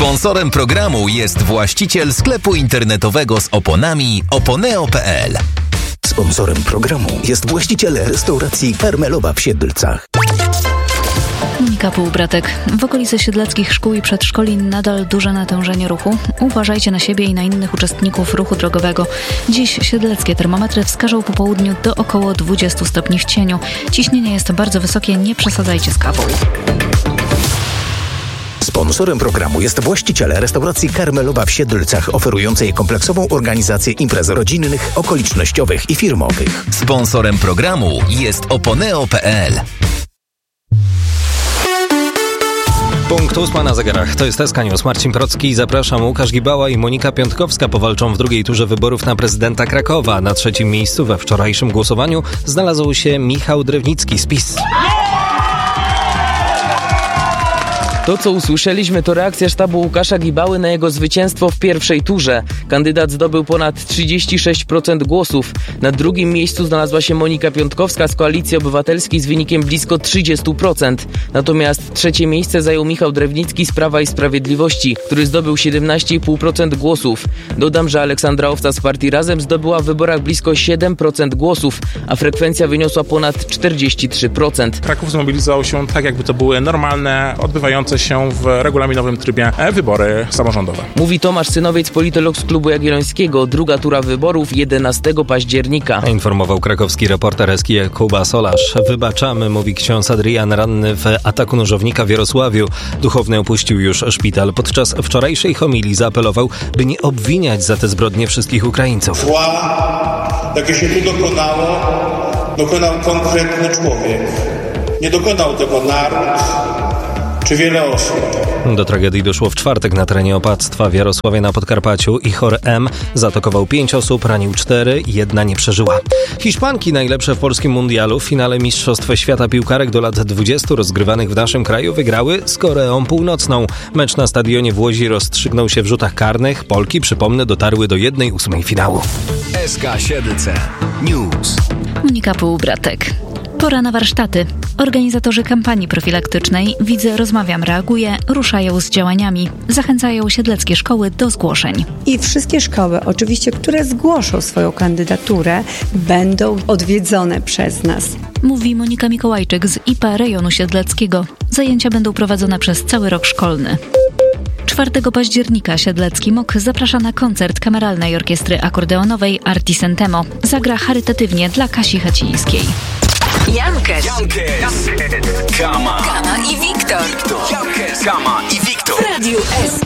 Sponsorem programu jest właściciel sklepu internetowego z oponami oponeo.pl. Sponsorem programu jest właściciel restauracji Karmelowa w Siedlcach. Monika Półbratek. W okolicy siedleckich szkół i przedszkoli nadal duże natężenie ruchu. Uważajcie na siebie i na innych uczestników ruchu drogowego. Dziś siedleckie termometry wskażą po południu do około 20 stopni w cieniu. Ciśnienie jest bardzo wysokie, nie przesadzajcie z kawą. Sponsorem programu jest właściciel restauracji Karmelowa w Siedlcach, oferującej kompleksową organizację imprez rodzinnych, okolicznościowych i firmowych. Sponsorem programu jest oponeo.pl. Punkt 8 na zegarach. To jest SK News. Marcin Procki, zapraszam. Łukasz Gibała i Monika Piątkowska powalczą w drugiej turze wyborów na prezydenta Krakowa. Na trzecim miejscu we wczorajszym głosowaniu znalazł się Michał Drewnicki z PiS. To, co usłyszeliśmy, to reakcja sztabu Łukasza Gibały na jego zwycięstwo w pierwszej turze. Kandydat zdobył ponad 36% głosów. Na drugim miejscu znalazła się Monika Piątkowska z Koalicji Obywatelskiej z wynikiem blisko 30%. Natomiast trzecie miejsce zajął Michał Drewnicki z Prawa i Sprawiedliwości, który zdobył 17,5% głosów. Dodam, że Aleksandra Owca z partii Razem zdobyła w wyborach blisko 7% głosów, a frekwencja wyniosła ponad 43%. Kraków zmobilizował się tak, jakby to były normalne, odbywające się w regulaminowym trybie wybory samorządowe. Mówi Tomasz Synowiec, politolog z Klubu Jagiellońskiego. Druga tura wyborów 11 października. Informował krakowski reporter SK Kuba Solarz. Wybaczamy, mówi ksiądz Adrian, ranny w ataku nożownika w Jarosławiu. Duchowny opuścił już szpital. Podczas wczorajszej homilii zaapelował, by nie obwiniać za te zbrodnie wszystkich Ukraińców. Zła, jakie się tu dokonało, dokonał konkretny człowiek. Nie dokonał tego naród czy wiele osób. Do tragedii doszło w czwartek na terenie opactwa w Jarosławie na Podkarpaciu. Ichor M. zaatakował 5 osób, ranił 4, jedna nie przeżyła. Hiszpanki najlepsze w polskim mundialu w finale Mistrzostw Świata Piłkarek do lat 20 rozgrywanych w naszym kraju wygrały z Koreą Północną. Mecz na stadionie w Łodzi rozstrzygnął się w rzutach karnych. Polki, przypomnę, dotarły do 1/8 finału. SK Siedlce News. Monika Półbratek. Pora na warsztaty. Organizatorzy kampanii profilaktycznej Widzę, Rozmawiam, Reaguję ruszają z działaniami. Zachęcają siedleckie szkoły do zgłoszeń. I wszystkie szkoły, oczywiście, które zgłoszą swoją kandydaturę, będą odwiedzone przez nas. Mówi Monika Mikołajczyk z IPA rejonu siedleckiego. Zajęcia będą prowadzone przez cały rok szkolny. 4 października Siedlecki MOK zaprasza na koncert Kameralnej Orkiestry Akordeonowej Artisentemo. Zagra charytatywnie dla Kasi Hacińskiej. Jankes, Kama i Wiktor. Kama i Wiktor. W Radiu SK.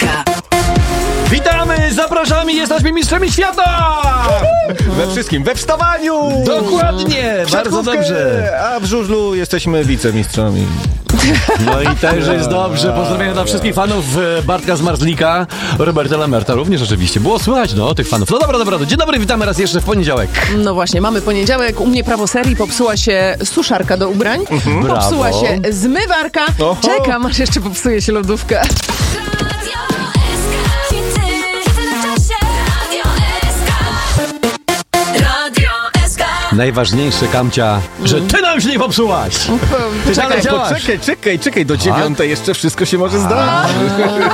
Witamy, zapraszamy, jesteśmy mistrzami świata! We wszystkim, we wstawaniu! Dokładnie, bardzo dobrze. A w żużlu jesteśmy wicemistrzami. No i też jest dobrze. Pozdrowienia dla wszystkich fanów Bartka Zmarzlika, Roberta Lamerta również oczywiście. Było słychać, tych fanów. No dobra. Dzień dobry, witamy raz jeszcze w poniedziałek. No właśnie, mamy poniedziałek. U mnie prawo serii, popsuła się suszarka do ubrań, popsuła się zmywarka. Oho. Czekam, aż jeszcze popsuje się lodówka. Najważniejsze, Kamcia, że ty nam się nie popsułaś. Czekaj, do 9 jeszcze wszystko się może zdarzyć.